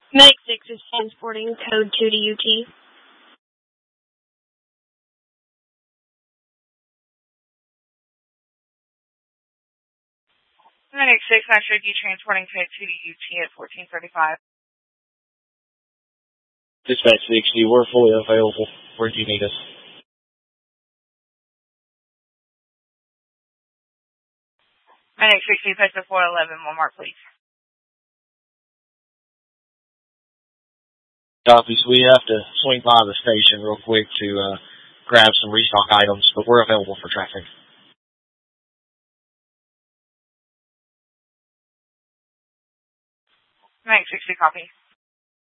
Medic 6 is transporting code 2 to UT. Medic 6, Metro D transporting code 2 to UT at 1435. Dispatch 60, we're fully available. Where do you need us? Medic 60, Petra 411, one mark, please. Copies. We have to swing by the station real quick to grab some restock items, but we're available for traffic. Medic 60, copy.